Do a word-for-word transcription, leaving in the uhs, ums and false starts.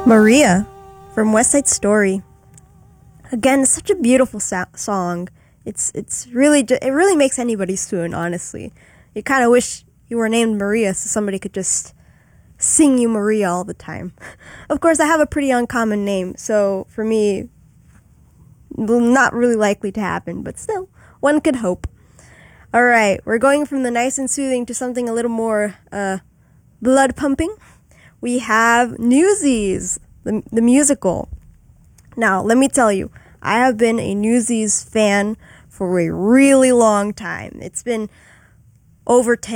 Maria from West Side Story. Again, such a beautiful so- song. It's it's really ju- it really makes anybody swoon. Honestly, you kind of wish you were named Maria so somebody could just sing you Maria all the time. Of course, I have a pretty uncommon name, so for me, not really likely to happen. But still, one could hope. All right, we're going from the nice and soothing to something a little more uh, blood pumping. We have Newsies, the, the musical. Now, let me tell you, I have been a Newsies fan for a really long time. It's been over ten